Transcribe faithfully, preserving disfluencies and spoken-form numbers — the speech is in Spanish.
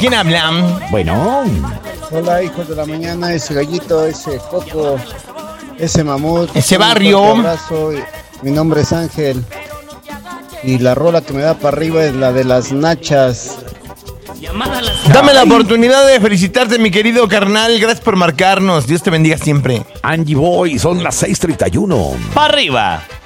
¿Quién habla? Bueno. Hola, hijos de la mañana, ese gallito, ese coco, ese mamut. Ese un barrio. fuerte abrazo. Mi nombre es Ángel. Y la rola que me da para arriba es la de las nachas. Dame la oportunidad de felicitarte, mi querido carnal. Gracias por marcarnos. Dios te bendiga siempre. Angie Boy, son las seis treinta y uno. ¡Pa' arriba!